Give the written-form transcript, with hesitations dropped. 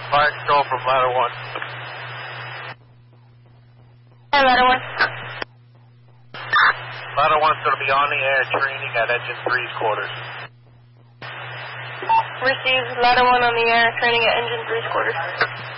Fire control from ladder 1. Hi, ladder 1. Ladder 1's going to be on the air training at engine 3's quarters. Received ladder 1 on the air, training at engine 3's quarters.